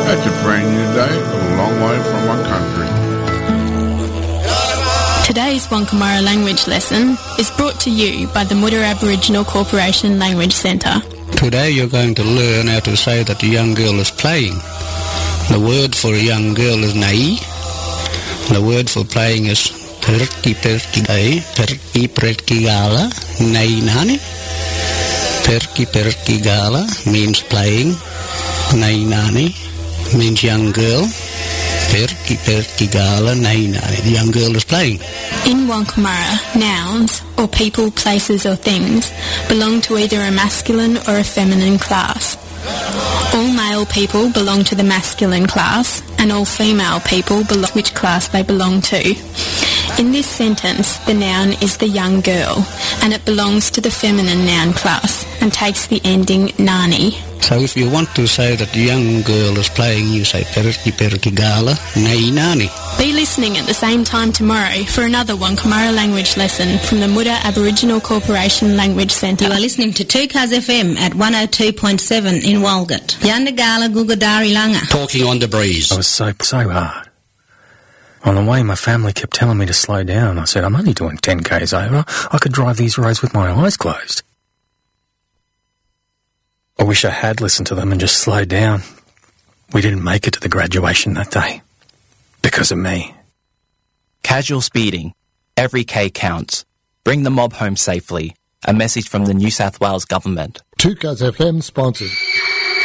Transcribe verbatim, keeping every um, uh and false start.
That's a brand new day, a long way from my country. Today's Wankamara language lesson is brought to you by the Muda Aboriginal Corporation Language Centre. Today you're going to learn how to say that a young girl is playing. The word for a young girl is nai. The word for playing is perki perki ai, perki perki gala, nai nani. Perki perki gala means playing, nai nani means young girl. Perki perki gala, nai nani. The young girl is playing. In Wankamara, nouns, or people, places or things, belong to either a masculine or a feminine class. All male people belong to the masculine class, and all female people belong to which class they belong to. In this sentence, the noun is the young girl, and it belongs to the feminine noun class, and takes the ending nani. So if you want to say that the young girl is playing, you say perki perki gala, nai nani. Be listening at the same time tomorrow for another Wankamara language lesson from the Muda Aboriginal Corporation Language Centre. You are listening to two Cars F M at one oh two point seven in Walgett. Yandagala Gugadari Langa. Talking on the breeze. I was so, so hard. On the way, my family kept telling me to slow down. I said, I'm only doing ten kays over. I could drive these roads with my eyes closed. I wish I had listened to them and just slowed down. We didn't make it to the graduation that day. Because of me. Casual speeding. Every K counts. Bring the mob home safely. A message from the New South Wales Government. two Cars F M sponsors.